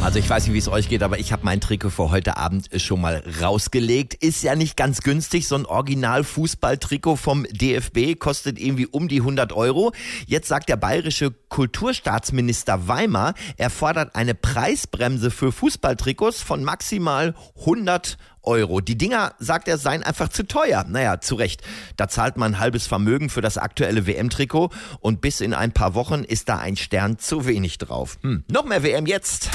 Also ich weiß nicht, wie es euch geht, aber ich habe mein Trikot für heute Abend schon mal rausgelegt. Ist ja nicht ganz günstig, so ein Original-Fußball-Trikot vom DFB kostet irgendwie um die 100 Euro. Jetzt sagt der bayerische Kulturstaatsminister Weimer, er fordert eine Preisbremse für Fußballtrikots von maximal 100 Euro. Die Dinger, sagt er, seien einfach zu teuer. Naja, zu Recht. Da zahlt man ein halbes Vermögen für das aktuelle WM-Trikot und bis in ein paar Wochen ist da ein Stern zu wenig drauf. Noch mehr WM jetzt.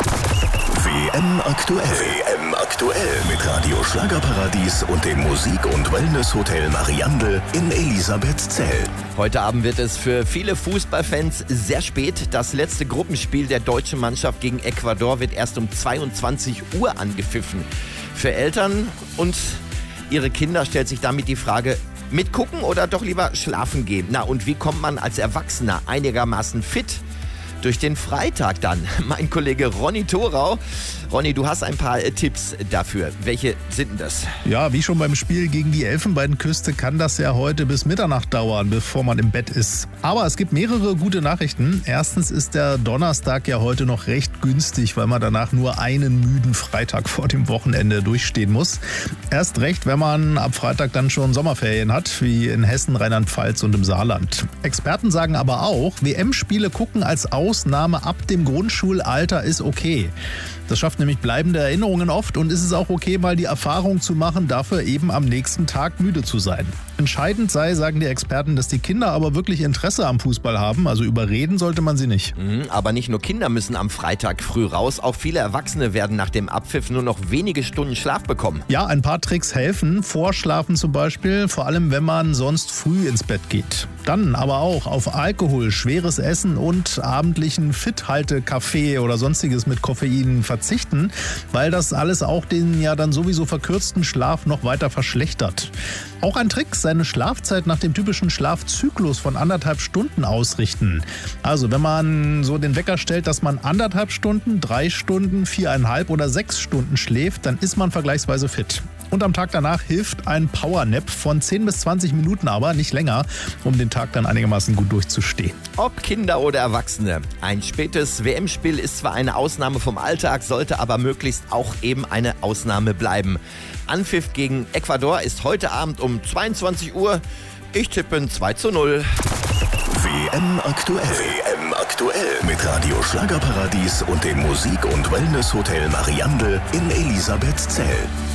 WM aktuell. WM aktuell mit Radio Schlagerparadies und dem Musik- und Wellness-Hotel Mariandel in Elisabethzell. Heute Abend wird es für viele Fußballfans sehr spät. Das letzte Gruppenspiel der deutschen Mannschaft gegen Ecuador wird erst um 22 Uhr angepfiffen. Für Eltern und ihre Kinder stellt sich damit die Frage, mitgucken oder doch lieber schlafen gehen? Na, und wie kommt man als Erwachsener einigermaßen fit durch den Freitag dann? Mein Kollege Ronny Thorau. Ronny, du hast ein paar Tipps dafür. Welche sind denn das? Ja, wie schon beim Spiel gegen die Elfenbeinküste kann das ja heute bis Mitternacht dauern, bevor man im Bett ist. Aber es gibt mehrere gute Nachrichten. Erstens ist der Donnerstag ja heute noch recht günstig, weil man danach nur einen müden Freitag vor dem Wochenende durchstehen muss. Erst recht, wenn man ab Freitag dann schon Sommerferien hat, wie in Hessen, Rheinland-Pfalz und im Saarland. Experten sagen aber auch, WM-Spiele gucken als Ausnahme ab dem Grundschulalter ist okay. Das schafft nämlich bleibende Erinnerungen oft und ist es auch okay, mal die Erfahrung zu machen, dafür eben am nächsten Tag müde zu sein. Entscheidend sei, sagen die Experten, dass die Kinder aber wirklich Interesse am Fußball haben, also überreden sollte man sie nicht. Aber nicht nur Kinder müssen am Freitag früh raus, auch viele Erwachsene werden nach dem Abpfiff nur noch wenige Stunden Schlaf bekommen. Ja, ein paar Tricks helfen, Vorschlafen zum Beispiel, vor allem wenn man sonst früh ins Bett geht. Dann aber auch auf Alkohol, schweres Essen und abendlichen Fit-Halte-Kaffee oder sonstiges mit Koffein verzichten, weil das alles auch den ja dann sowieso verkürzten Schlaf noch weiter verschlechtert. Auch ein Trick, seine Schlafzeit nach dem typischen Schlafzyklus von 1,5 Stunden ausrichten. Also wenn man so den Wecker stellt, dass man 1,5 Stunden, 3 Stunden, 4,5 oder 6 Stunden schläft, dann ist man vergleichsweise fit. Und am Tag danach hilft ein Powernap von 10 bis 20 Minuten aber, nicht länger, um den Tag dann einigermaßen gut durchzustehen. Ob Kinder oder Erwachsene. Ein spätes WM-Spiel ist zwar eine Ausnahme vom Alltag, sollte aber möglichst auch eben eine Ausnahme bleiben. Anpfiff gegen Ecuador ist heute Abend um 22 Uhr. Ich tippe 2:0. WM aktuell. WM aktuell mit Radio Schlagerparadies und dem Musik- und Wellness-Hotel Mariandel in Elisabethzell.